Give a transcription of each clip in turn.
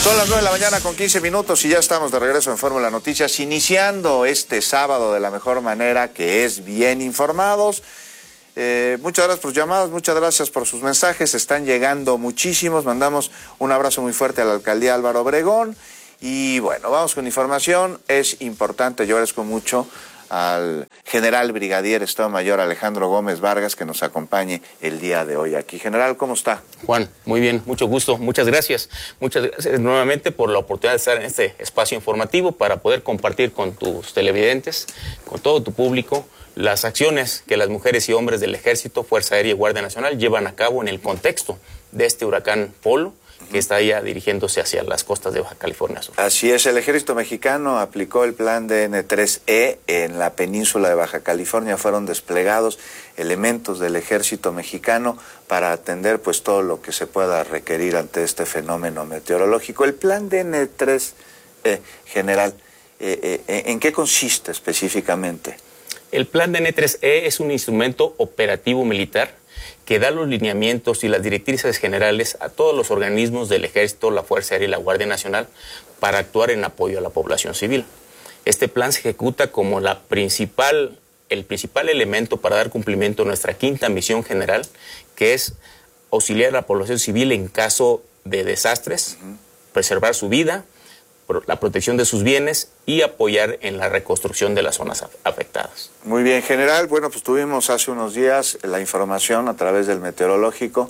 Son las 9 de la mañana con 15 minutos y ya estamos de regreso en Fórmula Noticias, iniciando este sábado de la mejor manera, que es bien informados. Muchas gracias por sus llamadas, muchas gracias por sus mensajes, están llegando muchísimos. Mandamos un abrazo muy fuerte a la alcaldía Álvaro Obregón. Y bueno, vamos con información. Es importante, yo agradezco mucho al general brigadier Estado Mayor Alejandro Gómez Vargas que nos acompañe el día de hoy aquí. General, ¿cómo está? Juan, muy bien, mucho gusto, muchas gracias nuevamente por la oportunidad de estar en este espacio informativo para poder compartir con tus televidentes, con todo tu público, las acciones que las mujeres y hombres del Ejército, Fuerza Aérea y Guardia Nacional llevan a cabo en el contexto de este huracán Polo, que está ya dirigiéndose hacia las costas de Baja California Sur. Así es, el ejército mexicano aplicó el plan DN3E en la península de Baja California. Fueron desplegados elementos del ejército mexicano para atender pues todo lo que se pueda requerir ante este fenómeno meteorológico. El plan DN3E, general, ¿en qué consiste específicamente? El plan DN3E es un instrumento operativo militar que da los lineamientos y las directrices generales a todos los organismos del Ejército, la Fuerza Aérea y la Guardia Nacional para actuar en apoyo a la población civil. Este plan se ejecuta como el principal elemento para dar cumplimiento a nuestra quinta misión general, que es auxiliar a la población civil en caso de desastres, preservar su vida, la protección de sus bienes y apoyar en la reconstrucción de las zonas afectadas. Muy bien, general. Bueno, pues tuvimos hace unos días la información a través del meteorológico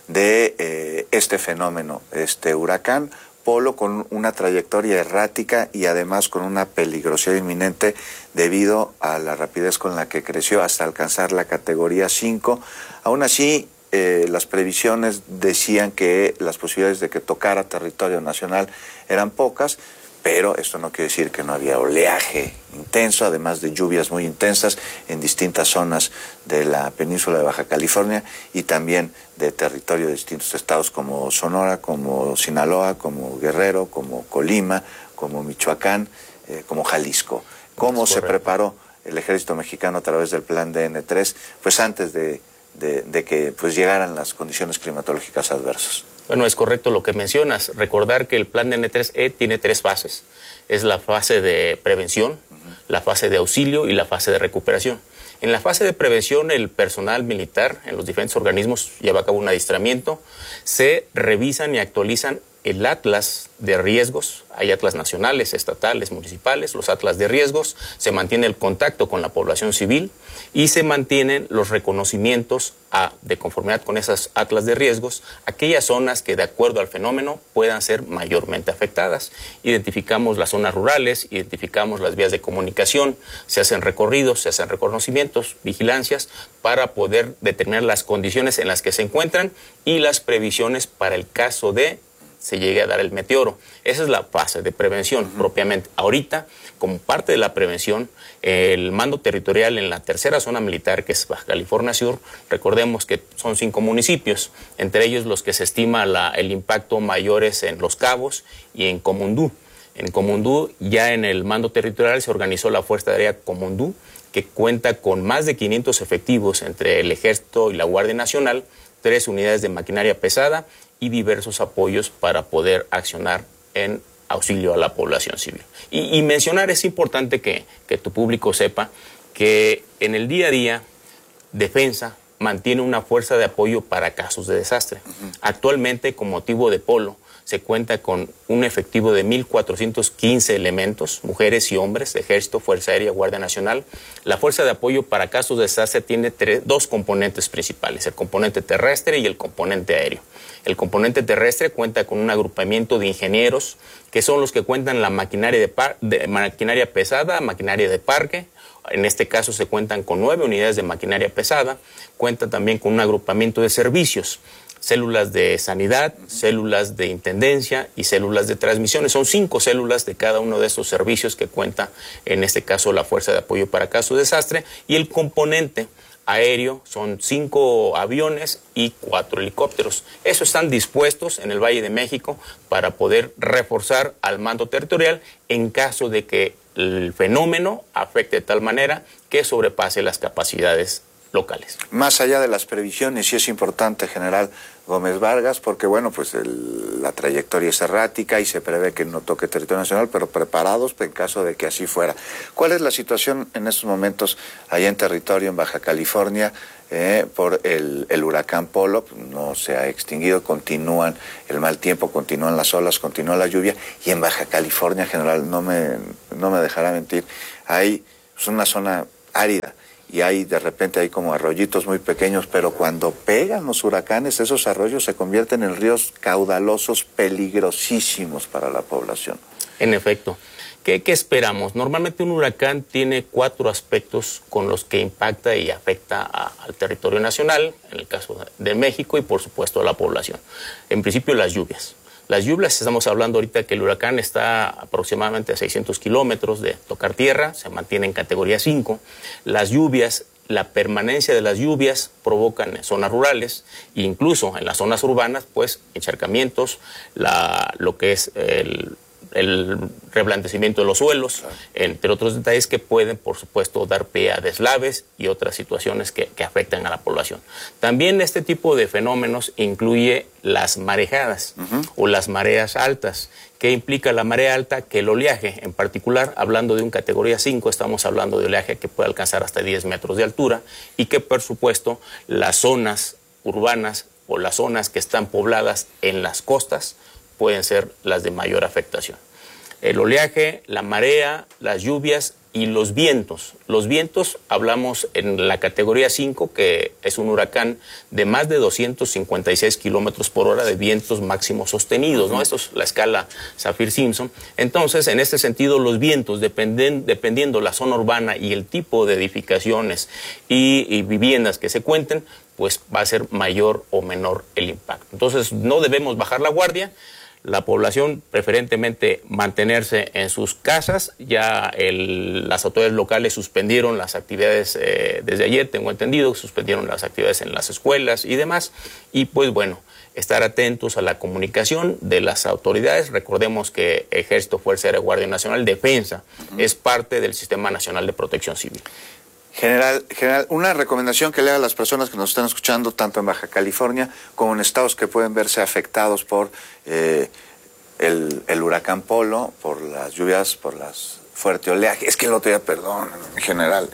de este fenómeno, este huracán Polo, con una trayectoria errática y además con una peligrosidad inminente debido a la rapidez con la que creció hasta alcanzar la categoría 5. Aún así, las previsiones decían que las posibilidades de que tocara territorio nacional eran pocas, pero esto no quiere decir que no había oleaje intenso, además de lluvias muy intensas en distintas zonas de la península de Baja California y también de territorio de distintos estados como Sonora, como Sinaloa, como Guerrero, como Colima, como Michoacán, como Jalisco. ¿Cómo se preparó el ejército mexicano a través del plan DN3, pues antes de que pues llegaran las condiciones climatológicas adversas? Bueno, es correcto lo que mencionas. Recordar que el plan DN3E tiene 3 fases. Es la fase de prevención, la fase de auxilio y la fase de recuperación. En la fase de prevención, el personal militar en los diferentes organismos lleva a cabo un adiestramiento, se revisan y actualizan el atlas de riesgos. Hay atlas nacionales, estatales, municipales, los atlas de riesgos, se mantiene el contacto con la población civil y se mantienen los reconocimientos de conformidad con esas atlas de riesgos, aquellas zonas que de acuerdo al fenómeno puedan ser mayormente afectadas. Identificamos las zonas rurales, identificamos las vías de comunicación, se hacen recorridos, se hacen reconocimientos, vigilancias para poder determinar las condiciones en las que se encuentran y las previsiones para el caso de se llegue a dar el meteoro. Esa es la fase de prevención propiamente. Ahorita, como parte de la prevención, el mando territorial en la tercera zona militar, que es Baja California Sur, recordemos que son 5 municipios, entre ellos los que se estima el impacto mayores en Los Cabos y en Comundú. En Comundú, ya en el mando territorial se organizó la Fuerza Aérea Comundú, que cuenta con más de 500 efectivos entre el Ejército y la Guardia Nacional, 3 unidades de maquinaria pesada y diversos apoyos para poder accionar en auxilio a la población civil. Y mencionar, es importante que tu público sepa que en el día a día Defensa mantiene una fuerza de apoyo para casos de desastre. Actualmente, con motivo de Polo, se cuenta con un efectivo de 1,415 elementos, mujeres y hombres, de Ejército, Fuerza Aérea, Guardia Nacional. La fuerza de apoyo para casos de desastre tiene 2 componentes principales, el componente terrestre y el componente aéreo. El componente terrestre cuenta con un agrupamiento de ingenieros, que son los que cuentan la maquinaria maquinaria pesada, maquinaria de parque. En este caso se cuentan con 9 unidades de maquinaria pesada. Cuenta también con un agrupamiento de servicios, células de sanidad, células de intendencia y células de transmisiones. Son 5 células de cada uno de estos servicios que cuenta, en este caso, la Fuerza de Apoyo para Caso de Desastre. Y el componente aéreo son 5 aviones y 4 helicópteros. Esos están dispuestos en el Valle de México para poder reforzar al mando territorial en caso de que el fenómeno afecte de tal manera que sobrepase las capacidades locales. Más allá de las previsiones, sí es importante, general, Gómez Vargas, porque bueno, pues la trayectoria es errática y se prevé que no toque territorio nacional, pero preparados en caso de que así fuera. ¿Cuál es la situación en estos momentos allá en territorio, en Baja California, por el huracán Polo? No se ha extinguido, continúan el mal tiempo, continúan las olas, continúa la lluvia, y en Baja California en general, no me dejará mentir, hay una zona árida, y de repente hay como arroyitos muy pequeños, pero cuando pegan los huracanes, esos arroyos se convierten en ríos caudalosos peligrosísimos para la población. En efecto. ¿Qué esperamos? Normalmente un huracán tiene 4 aspectos con los que impacta y afecta al territorio nacional, en el caso de México, y por supuesto a la población. En principio, las lluvias. Las lluvias, estamos hablando ahorita que el huracán está aproximadamente a 600 kilómetros de tocar tierra, se mantiene en categoría 5. Las lluvias, la permanencia de las lluvias provocan en zonas rurales, e incluso en las zonas urbanas, pues encharcamientos, lo que es el reblandecimiento de los suelos, entre otros detalles que pueden, por supuesto, dar pie a deslaves y otras situaciones que afectan a la población. También este tipo de fenómenos incluye las marejadas o las mareas altas. ¿Qué implica la marea alta? Que el oleaje, en particular, hablando de un categoría 5, estamos hablando de oleaje que puede alcanzar hasta 10 metros de altura, y que, por supuesto, las zonas urbanas o las zonas que están pobladas en las costas pueden ser las de mayor afectación. El oleaje, la marea, las lluvias y los vientos. Los vientos, hablamos en la categoría 5, que es un huracán de más de 256 kilómetros por hora de vientos máximos sostenidos, ¿no? Esto es la escala Saffir-Simpson. Entonces, en este sentido, los vientos, dependiendo la zona urbana y el tipo de edificaciones y viviendas que se cuenten, pues va a ser mayor o menor el impacto. Entonces, no debemos bajar la guardia. La población preferentemente mantenerse en sus casas. Ya las autoridades locales suspendieron las actividades desde ayer, tengo entendido, suspendieron las actividades en las escuelas y demás. Y pues bueno, estar atentos a la comunicación de las autoridades. Recordemos que Ejército, Fuerza Aérea, Guardia Nacional, Defensa, es parte del Sistema Nacional de Protección Civil. General, una recomendación que le haga a las personas que nos están escuchando, tanto en Baja California como en estados que pueden verse afectados por el huracán Polo, por las lluvias, por las fuerte oleaje. Es que el otro día, perdón, en general,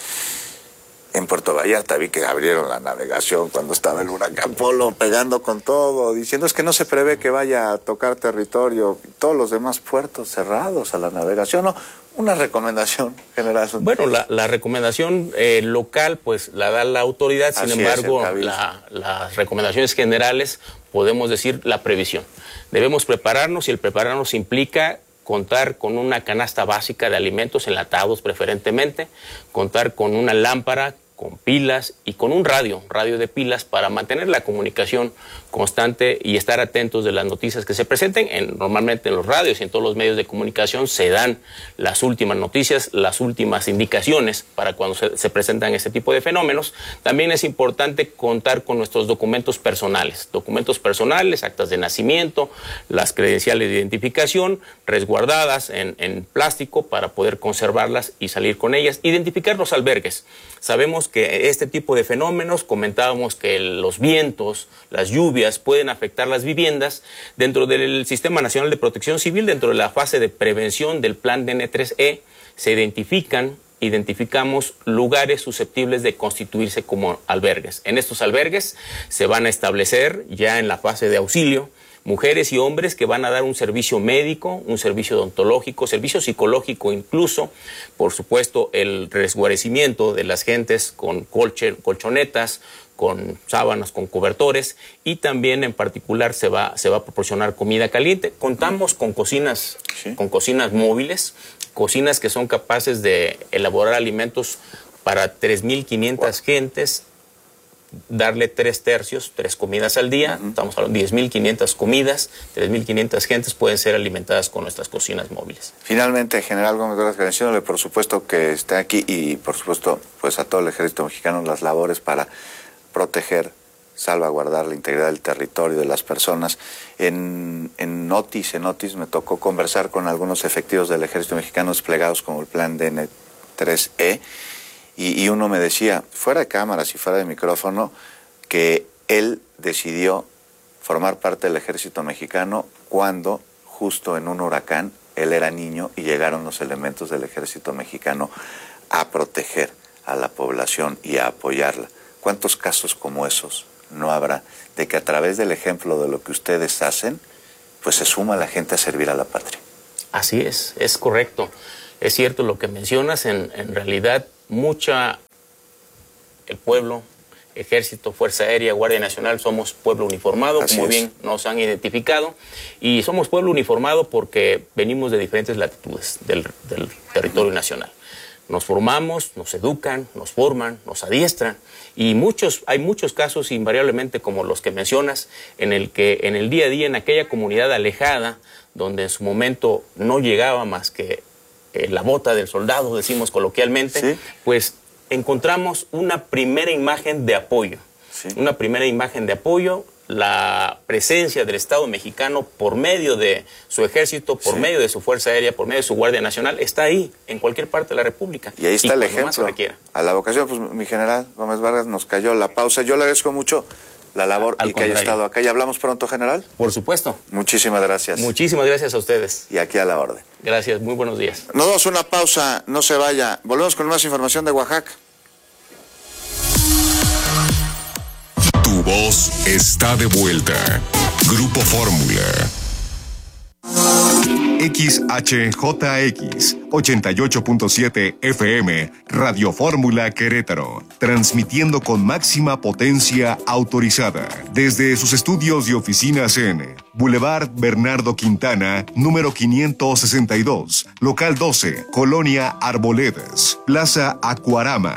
en Puerto Vallarta vi que abrieron la navegación cuando estaba el huracán Polo pegando con todo, diciendo es que no se prevé que vaya a tocar territorio, todos los demás puertos cerrados a la navegación, ¿no? Una recomendación general. Bueno, la recomendación local pues la da la autoridad, sin embargo las recomendaciones generales podemos decir la previsión. Debemos prepararnos, y el prepararnos implica contar con una canasta básica de alimentos enlatados preferentemente, contar con una lámpara, con pilas y con un radio de pilas para mantener la comunicación constante y estar atentos de las noticias que se presenten. Normalmente en los radios y en todos los medios de comunicación se dan las últimas noticias, las últimas indicaciones para cuando se presentan este tipo de fenómenos. También es importante contar con nuestros documentos personales, actas de nacimiento, las credenciales de identificación resguardadas en plástico para poder conservarlas y salir con ellas. Identificar los albergues. Sabemos que este tipo de fenómenos, comentábamos que los vientos, las lluvias pueden afectar las viviendas. Dentro del Sistema Nacional de Protección Civil, dentro de la fase de prevención del plan DN3E, se identificamos lugares susceptibles de constituirse como albergues. En estos albergues se van a establecer ya en la fase de auxilio mujeres y hombres que van a dar un servicio médico, un servicio odontológico, servicio psicológico incluso, por supuesto el resguarecimiento de las gentes con colchonetas, con sábanas, con cobertores, y también en particular se va a proporcionar comida caliente. Contamos con cocinas, con cocinas móviles, cocinas que son capaces de elaborar alimentos para 3.500 gentes, darle 3 tercios, 3 comidas al día. Estamos hablando de 10.500 comidas, 3.500 gentes pueden ser alimentadas con nuestras cocinas móviles. Finalmente, General Gómez Vargas, agradeciéndole por supuesto que esté aquí y por supuesto pues a todo el Ejército Mexicano las labores para proteger, salvaguardar la integridad del territorio de las personas. En Otis me tocó conversar con algunos efectivos del Ejército Mexicano desplegados como el plan DN3E, y uno me decía, fuera de cámaras y fuera de micrófono, que él decidió formar parte del ejército mexicano cuando justo en un huracán él era niño y llegaron los elementos del ejército mexicano a proteger a la población y a apoyarla. ¿Cuántos casos como esos no habrá de que a través del ejemplo de lo que ustedes hacen, pues se suma la gente a servir a la patria? Así es correcto. Es cierto lo que mencionas, en realidad el pueblo, Ejército, Fuerza Aérea, Guardia Nacional, somos pueblo uniformado, Así como es. bien nos han identificado, y somos pueblo uniformado porque venimos de diferentes latitudes del territorio nacional. Nos formamos, nos educan, nos forman, nos adiestran, y hay muchos casos invariablemente como los que mencionas, en el que en el día a día, en aquella comunidad alejada, donde en su momento no llegaba más que la bota del soldado, decimos coloquialmente, ¿Sí? Pues encontramos una primera imagen de apoyo. Sí. Una primera imagen de apoyo, la presencia del Estado mexicano por medio de su ejército, por Sí. medio de su Fuerza Aérea, por medio de su Guardia Nacional, está ahí, en cualquier parte de la República. Y ahí está el cuando más se ejemplo. requiera. A la vocación, pues mi general Gómez Vargas, nos cayó la pausa. Yo le agradezco mucho la labor Al y que haya contrario. estado acá. ¿Y hablamos pronto, general? Por supuesto. Muchísimas gracias. Muchísimas gracias a ustedes. Y aquí a la orden. Gracias, muy buenos días. Nos damos una pausa, no se vaya. Volvemos con más información de Oaxaca. Tu voz está de vuelta. Grupo Fórmula. XHJX 88.7 FM, Radio Fórmula Querétaro, transmitiendo con máxima potencia autorizada desde sus estudios y oficinas en Boulevard Bernardo Quintana, número 562, local 12, Colonia Arboledas, Plaza Acuarama,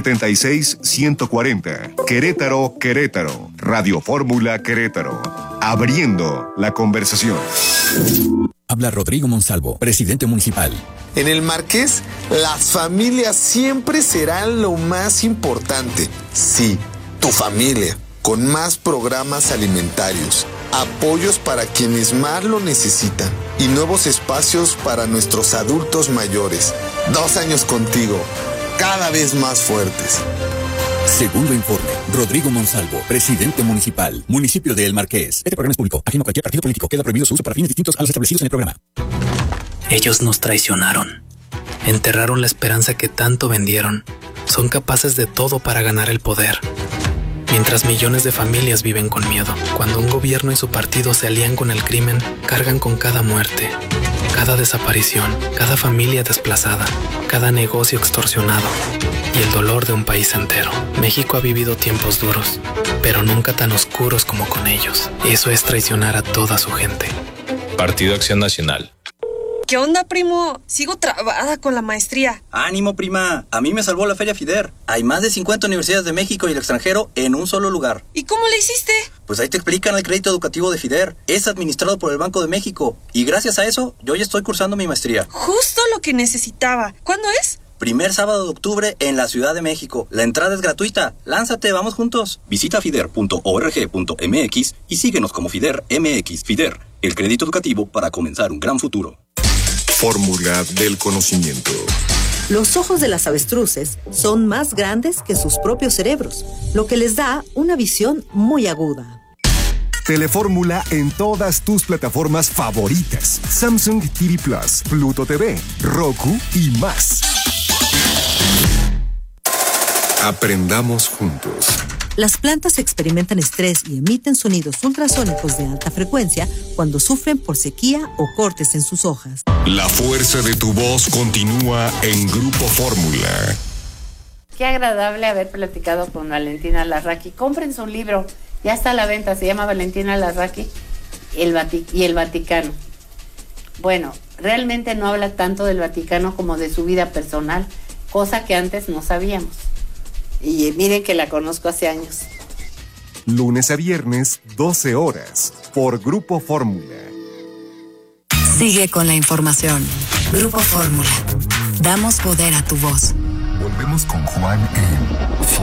76140, Querétaro, Querétaro, Radio Fórmula Querétaro, abriendo la conversación. Habla Rodrigo Monsalvo, presidente municipal. En el Marqués, las familias siempre serán lo más importante. Sí, tu familia, con más programas alimentarios, apoyos para quienes más lo necesitan y nuevos espacios para nuestros adultos mayores. 2 años contigo, cada vez más fuertes. Segundo informe, Rodrigo Monsalvo, presidente municipal, municipio de El Marqués. Este programa es público, ajeno a cualquier partido político. Queda prohibido su uso para fines distintos a los establecidos en el programa. Ellos nos traicionaron. Enterraron la esperanza que tanto vendieron. Son capaces de todo para ganar el poder. Mientras millones de familias viven con miedo, cuando un gobierno y su partido se alían con el crimen, cargan con cada muerte, cada desaparición, cada familia desplazada, cada negocio extorsionado y el dolor de un país entero. México ha vivido tiempos duros, pero nunca tan oscuros como con ellos. Eso es traicionar a toda su gente. Partido Acción Nacional. ¿Qué onda, primo? Sigo trabada con la maestría. ¡Ánimo, prima! A mí me salvó la Feria FIDER. Hay más de 50 universidades de México y el extranjero en un solo lugar. ¿Y cómo le hiciste? Pues ahí te explican el crédito educativo de FIDER. Es administrado por el Banco de México. Y gracias a eso, yo ya estoy cursando mi maestría. Justo lo que necesitaba. ¿Cuándo es? Primer sábado de octubre en la Ciudad de México. La entrada es gratuita. Lánzate, vamos juntos. Visita fider.org.mx y síguenos como FIDER MX. FIDER, el crédito educativo para comenzar un gran futuro. Fórmula del conocimiento. Los ojos de las avestruces son más grandes que sus propios cerebros, lo que les da una visión muy aguda. Telefórmula en todas tus plataformas favoritas. Samsung TV Plus, Pluto TV, Roku y más. Aprendamos juntos. Las plantas experimentan estrés y emiten sonidos ultrasónicos de alta frecuencia cuando sufren por sequía o cortes en sus hojas. La fuerza de tu voz continúa en Grupo Fórmula. Qué agradable haber platicado con Valentina Larraqui. Compren su libro, ya está a la venta, se llama Valentina Larraqui y el Vaticano. Bueno, realmente no habla tanto del Vaticano como de su vida personal, cosa que antes no sabíamos. Y miren que la conozco hace años. Lunes a viernes, 12 horas, por Grupo Fórmula. Sigue con la información. Grupo Fórmula. Damos poder a tu voz. Volvemos con Juan en